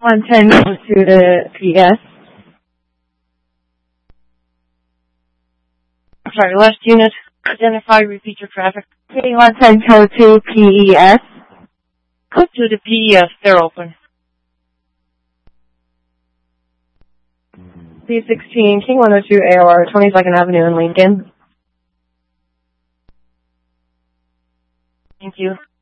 110 to the PS. I'm sorry, last unit. Identify, repeat your traffic. K110 code to PES. Code to the PES, they're open. C16, King 102 AOR, 22nd Avenue in Lincoln. Thank you.